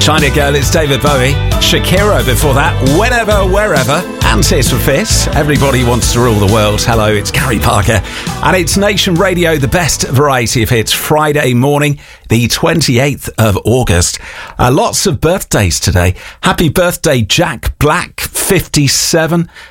China Girl, it's David Bowie. Shakira before that, Whenever, Wherever. And Tears for Fears, Everybody Wants to Rule the World. Hello, it's Gary Parker. And it's Nation Radio, the best variety of hits, Friday morning, the 28th of August. Lots of birthdays today. Happy birthday, Jack Black, 57.